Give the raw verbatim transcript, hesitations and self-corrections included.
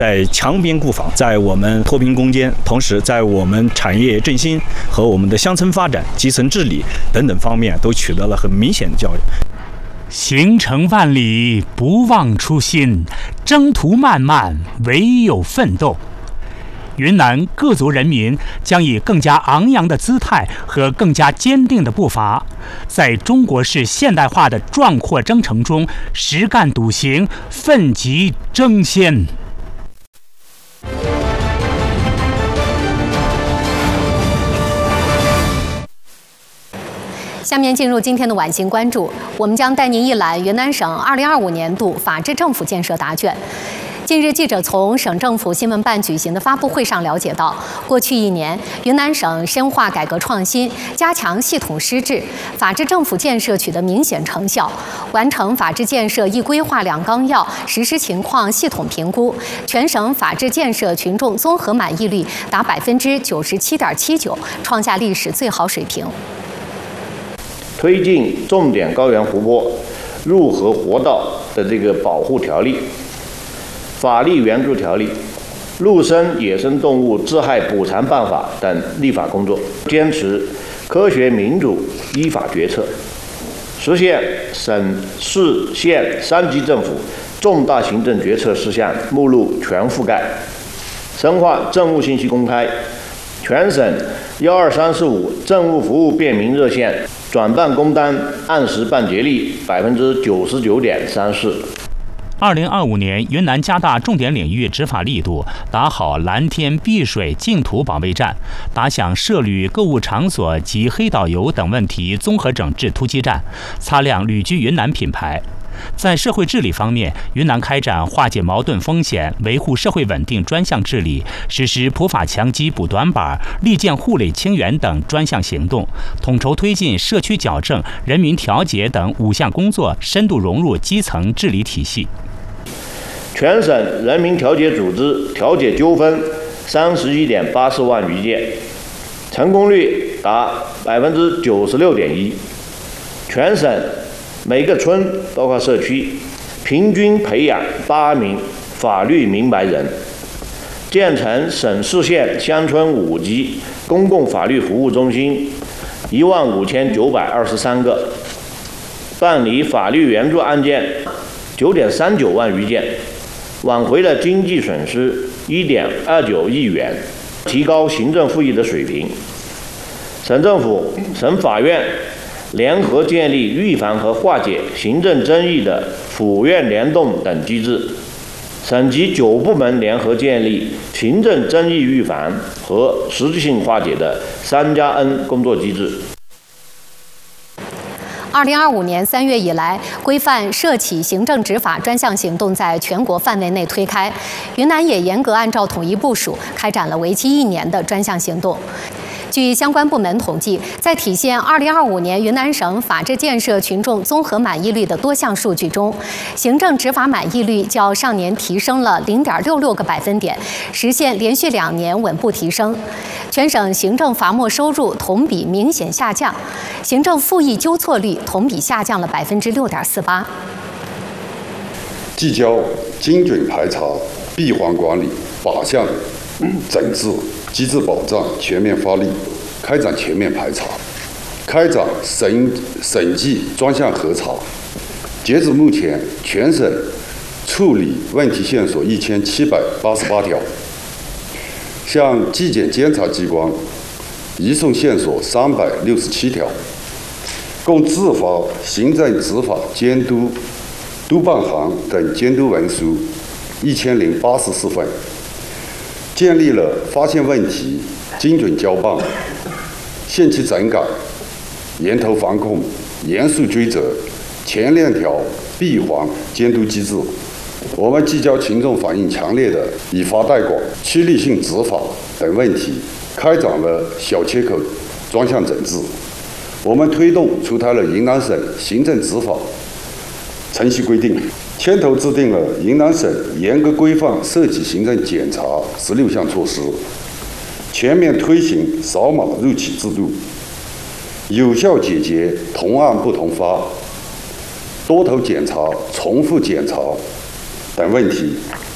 在强边固防，在我们脱贫攻坚，同时在我们产业振兴和我们的乡村发展、基层治理等等方面都取得了很明显的效益。 行程万里，不忘初心，征途漫漫，唯有奋斗。云南各族人民将以更加昂扬的姿态和更加坚定的步伐，在中国式现代化的壮阔征程中实干笃行，奋楫争先。 下面进入今天的晚星关注，我们将带您一览云南省二零二五年度法治政府建设答卷。近日，记者从省政府新闻办举行的发布会上了解到，过去一年，云南省深化改革创新，加强系统施治，法治政府建设取得明显成效，完成法治建设一规划两纲要实施情况系统评估，全省法治建设群众综合满意率达百分之九十七点七九，创下历史最好水平。 推进重点高原湖泊入河活道的这个保护条例、法律援助条例、陆生野生动物致害补偿办法等立法工作，坚持科学民主依法决策，实现省市县三级政府重大行政决策事项目录全覆盖，深化政务信息公开，全省幺二三四五政务服务便民热线转办工单按时办结率百分之九十九点三四。 二零二五年，云南加大重点领域执法力度，打好蓝天、碧水、净土保卫战，打响涉旅、购物场所及黑导游等问题综合整治突击战，擦亮旅居云南品牌。在社会治理方面，云南开展化解矛盾风险、维护社会稳定专项治理，实施普法强基补短板、立建互累清源等专项行动，统筹推进社区矫正、人民调解等五项工作深度融入基层治理体系。 全省人民调解组织调解纠纷三十一点八四万余件，成功率达百分之九十六点一。全省每个村包括社区平均培养八名法律明白人，建成省市县乡村五级公共法律服务中心一万五千九百二十三个，办理法律援助案件九点三九万余件，挽回了经济损失一点二九亿元，提高行政复议的水平。省政府、省法院联合建立预防和化解行政争议的府院联动等机制，省级九部门联合建立行政争议预防和实质性化解的三加 N 工作机制。 二零二五年三月以来，规范涉企行政执法专项行动在全国范围内推开，云南也严格按照统一部署，开展了为期一年的专项行动。据相关部门统计，在体现二零二五年云南省法治建设群众综合满意率的多项数据中，行政执法满意率较上年提升了零点六六个百分点，实现连续两年稳步提升。全省行政罚没收入同比明显下降，行政复议纠错率同比下降了百分之六点四八。 聚焦精准排查、闭环管理、靶向整治。机制保障全面发力，开展全面排查，开展省省际专项核查。截至目前，全省处理问题线索一千七百八十八条，向纪检监察机关移送线索三百六十七条，共制发行政执法监督督办函等监督文书一千零八十四份。建立了发现问题、精准交办、限期整改、源头防控、严肃追责、前链条闭环监督机制。我们聚焦群众反映强烈的以罚代管、趋利性执法等问题，开展了小切口专项整治。我们推动出台了云南省行政执法程序规定，牵头制定了云南省严格规范涉企行政检查十六项措施，全面推行扫码入企制度，有效解决同案不同发、多头检查、重复检查等问题，